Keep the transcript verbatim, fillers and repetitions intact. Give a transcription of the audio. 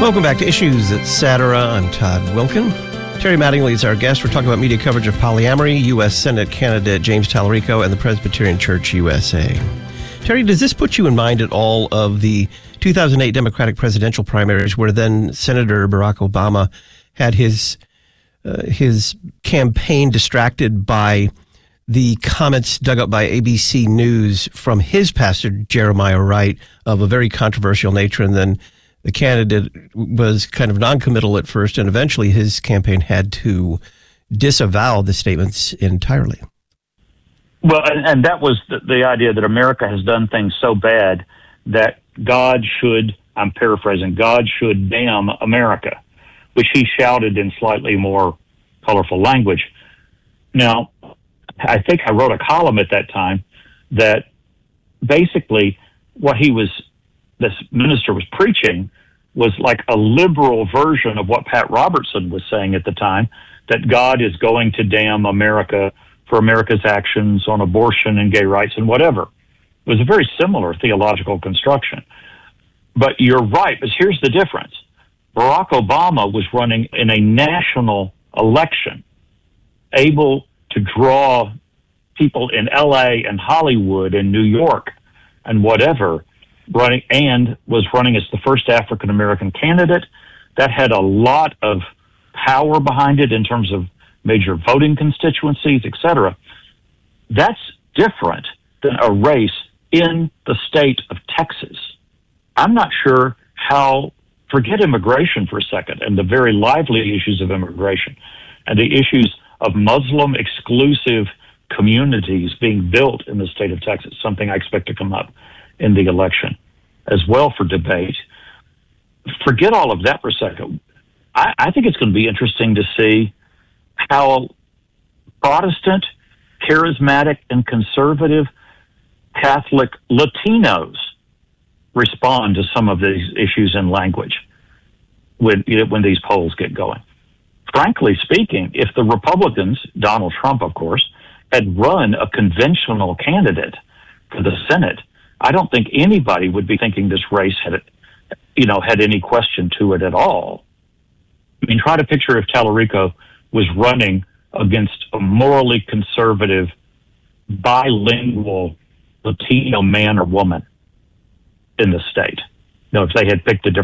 Welcome back to Issues, et cetera. I'm Todd Wilkin. Terry Mattingly is our guest. We're talking about media coverage of polyamory, U S Senate candidate James Talarico, and the Presbyterian Church U S A. Terry, does this put you in mind at all of the two thousand eight Democratic presidential primaries where then Senator Barack Obama had his uh, his campaign distracted by the comments dug up by A B C News from his pastor, Jeremiah Wright, of a very controversial nature, and then the candidate was kind of noncommittal at first, and eventually his campaign had to disavow the statements entirely. Well, and, and that was the, the idea that America has done things so bad that God should, I'm paraphrasing, God should damn America, which he shouted in slightly more colorful language. Now, I think I wrote a column at that time that basically what he was, this minister was preaching was like a liberal version of what Pat Robertson was saying at the time, that God is going to damn America for America's actions on abortion and gay rights and whatever. It was a very similar theological construction. But you're right, but here's the difference. Barack Obama was running in a national election, able to draw people in L A and Hollywood and New York and whatever, running, and was running as the first African-American candidate. That had a lot of power behind it in terms of major voting constituencies, et cetera. That's different than a race in the state of Texas. I'm not sure how, forget immigration for a second and the very lively issues of immigration and the issues of Muslim exclusive communities being built in the state of Texas, something I expect to come up in the election as well for debate. Forget all of that for a second. I, I think it's going to be interesting to see how Protestant, charismatic, and conservative Catholic Latinos respond to some of these issues in language when, you know, when these polls get going. Frankly speaking, if the Republicans, Donald Trump, of course, had run a conventional candidate for the Senate, I don't think anybody would be thinking this race had, you know, had any question to it at all. I mean, try to picture if Talarico was running against a morally conservative, bilingual Latino man or woman in the state. You know, if they had picked a different